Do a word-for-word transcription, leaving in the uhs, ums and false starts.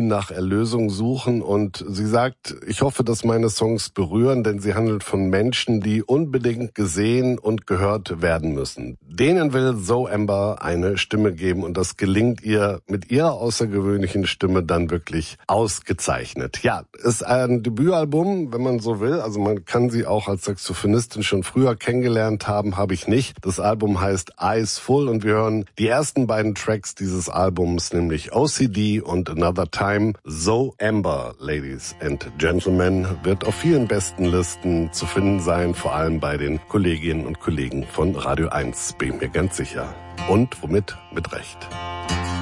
nach Erlösung suchen. Und sie sagt, ich hoffe, dass meine Songs berühren, denn sie handelt von Menschen, die unbedingt gesehen und gehört werden müssen. Denen will Zoe Amber eine Stimme geben und das gelingt ihr mit ihrer außergewöhnlichen Stimme dann wirklich ausgezeichnet. Ja, ist ein Debütalbum, wenn man so will. Also man kann sie auch als Saxophonistin schon früher kennengelernt haben, habe ich nicht. Das Album heißt Eyes Full und wir hören die ersten beiden Tracks dieses Albums, nämlich O C D und Another Time. Zoe Amber, Ladies and Gentlemen, wird auf vielen besten Listen zu finden sein, vor allem bei den Kolleginnen und Kollegen von Radio eins, bin ich mir ganz sicher. Und womit? Mit Recht.